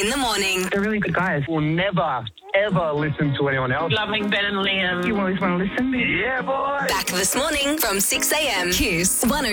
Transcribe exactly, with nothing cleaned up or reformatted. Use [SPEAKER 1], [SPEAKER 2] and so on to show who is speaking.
[SPEAKER 1] in the morning.
[SPEAKER 2] They're really good guys.
[SPEAKER 3] Will never, ever listen to anyone else.
[SPEAKER 2] Loving Ben and Liam. You always want to listen?
[SPEAKER 3] Yeah, boy.
[SPEAKER 1] Back this morning from six a.m. Kiss one oh